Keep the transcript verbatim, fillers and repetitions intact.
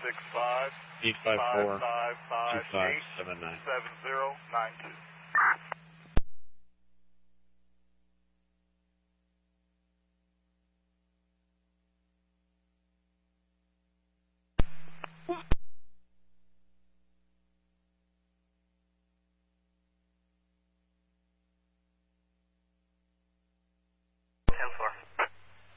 six five, eight five four, five five two five eight, seven nine. seven zero nine two. ten four.